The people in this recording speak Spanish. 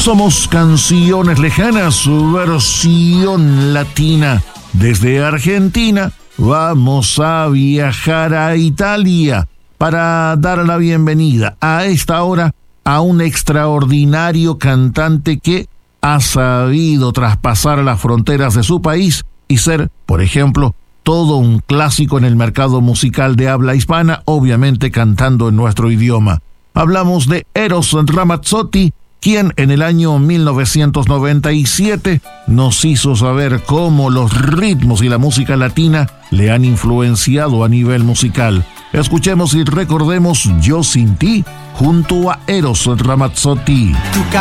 Somos Canciones Lejanas, su versión latina. Desde Argentina vamos a viajar a Italia para dar la bienvenida a esta hora a un extraordinario cantante que ha sabido traspasar las fronteras de su país y ser, por ejemplo, todo un clásico en el mercado musical de habla hispana, obviamente cantando en nuestro idioma. Hablamos de Eros Ramazzotti, quien en el año 1997 nos hizo saber cómo los ritmos y la música latina le han influenciado a nivel musical. Escuchemos y recordemos Yo sin ti junto a Eros Ramazzotti.